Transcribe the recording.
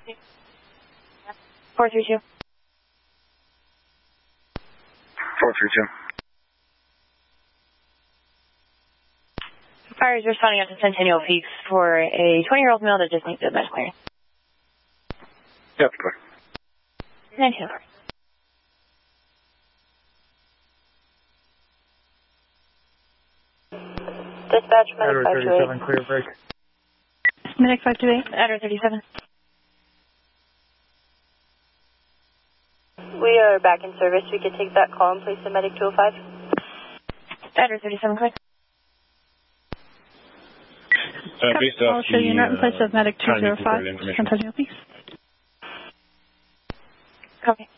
432. 432. Fire is responding out to Centennial Peaks for a 20-year-old male that just needs a medical clearance. Yep, clear. 19. Dispatch, Adder Medic 37, clear break. Medic 528. Adder 37. We are back in service. We could take that call and place the Medic 205. Adder 37, clear. Based off I'll show you in place of Medic 205. Centennial Peaks. Copy.